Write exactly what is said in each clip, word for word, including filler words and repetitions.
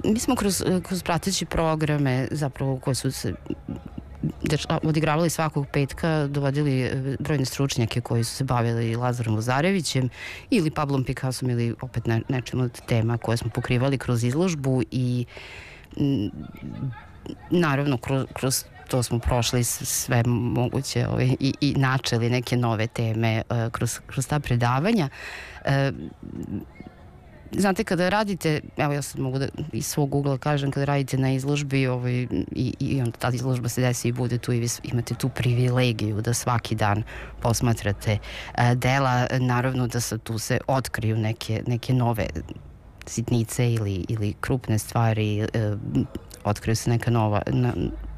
mi smo kroz, kroz prateći programe zapravo koje su se odigravali svakog petka, dovodili brojne stručnjake koji su se bavili Lazarom Vozarevićem ili Pablom Picassom ili opet ne, nečim od tema koje smo pokrivali kroz izložbu i m, naravno kroz, kroz to smo prošli sve moguće ovaj, i, i načeli neke nove teme uh, kroz, kroz ta predavanja. Uh, Znate, kada radite, evo ja sad mogu da iz svog ugla kažem, kada radite na izložbi ovaj, i, i onda ta izložba se desi i bude tu i vi imate tu privilegiju da svaki dan posmatrate a, dela, naravno da se tu se otkriju neke, neke nove sitnice ili, ili krupne stvari, a, otkriju se neka nova... Na,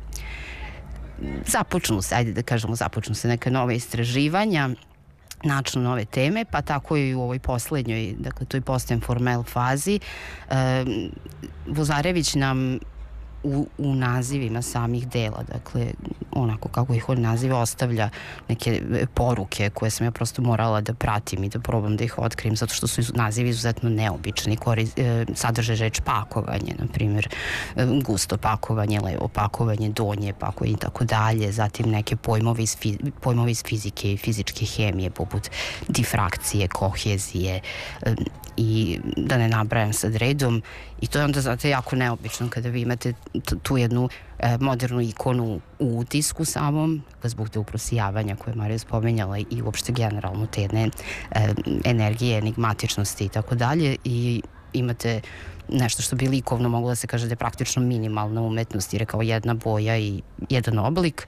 započnu se, ajde da kažemo, započnu se neka nova istraživanja, načnu nove teme, pa tako i u ovoj poslednjoj, dakle, toj post formel fazi. E, Vozarević nam u, u nazivima samih dela, dakle, onako kako ih on naziva, ostavlja neke poruke koje sam ja prosto morala da pratim i da probam da ih otkrijem, zato što su nazivi izuzetno neobični. Koriz, e, sadrže reč pakovanje, na primjer, e, gusto pakovanje, levo pakovanje, donje pakovanje i tako dalje, zatim neke pojmovi iz, pojmovi iz fizike i fizičke hemije, poput difrakcije, kohezije, e, i da ne nabrajam sad redom. I to je onda, znate, jako neobično kada vi imate tu jednu e, modernu ikonu u utisku samom, zbog te uprosijavanja koje je Marija spomenjala i uopšte generalno te jedne e, energije, enigmatičnosti i tako dalje, i imate nešto što bi likovno moglo da se kaže da je praktično minimalna umetnost, jer je kao jedna boja i jedan oblik,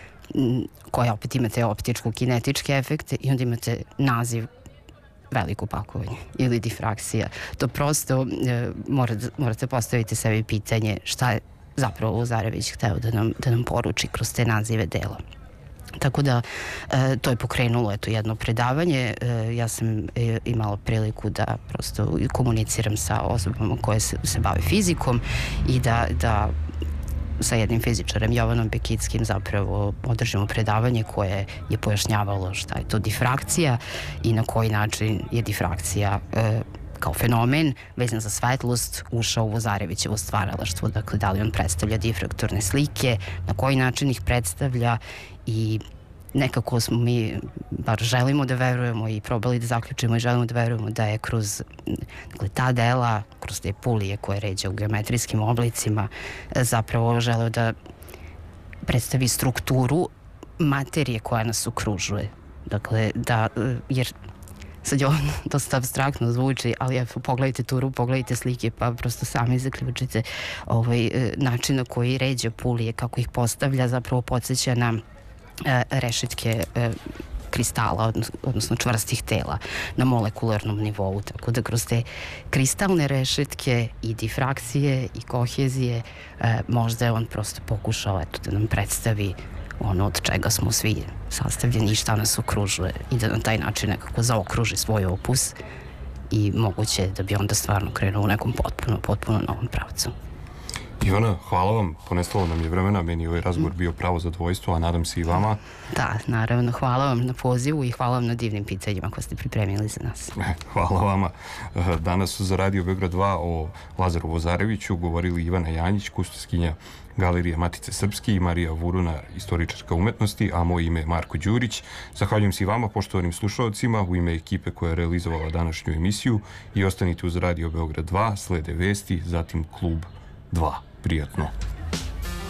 koja opet imate optičko-kinetičke efekte, i onda imate naziv veliko pakovanje ili difraksija. To prosto e, morate, morate postaviti sebi pitanje šta je zapravo Vozarević hteo da nam, da nam poruči kroz te nazive dela. Tako da e, to je pokrenulo eto jedno predavanje. E, ja sam e, imala priliku da prosto komuniciram sa osobama koje se, se bave fizikom i da, da sa jednim fizičarem, Jovanom Bekickim, zapravo održimo predavanje koje je pojašnjavalo šta je to difrakcija i na koji način je difrakcija e, kao fenomen vezan za svetlost ušao u Vozarevićevo stvaralaštvo. Dakle, da li on predstavlja difraktorne slike, na koji način ih predstavlja, i nekako smo mi, bar želimo da verujemo i probali da zaključimo i želimo da verujemo da je kroz, dakle, ta dela, kroz te pulije koje ređe u geometrijskim oblicima, zapravo želeo da predstavi strukturu materije koja nas okružuje. Dakle, da, jer sad je ovo dosta abstraktno zvuči, ali evo, pogledajte turu, pogledajte slike, pa prosto sami zaključite ovaj, način na koji ređe pulije, kako ih postavlja, zapravo podsjeća na e, rešetke e, kristala, odnosno čvrstih tela na molekularnom nivou, tako da kroz te kristalne rešetke i difrakcije i kohezije e, možda je on prosto pokušao eto, da nam predstavi ono od čega smo svi sastavljeni i šta nas okružuje, i da na taj način nekako zaokruži svoj opus, i moguće da bi onda stvarno krenuo u nekom potpuno, potpuno novom pravcu. Ivana, hvala vam, ponestalo nam je vremena, meni je ovaj razgovor bio pravo zadovoljstvo, a nadam se i vama. Da, naravno, hvala vam na pozivu i hvala vam na divnim pitanjima koje ste pripremili za nas. Hvala vama. Danas su za Radio Beograd dva o Lazaru Vozareviću govorili Ivana Janjić, kustoskinja Galerije Matice Srpske, i Marija Vuruna, istoričarka umetnosti, a moje ime je Marko Đurić. Zahvaljujem se i vama, poštovanim slušalcima, u ime ekipe koja je realizovala današnju emisiju, i ostanite uz Radio Beograd dva, slede vesti, zatim Klub dva. Prijatno.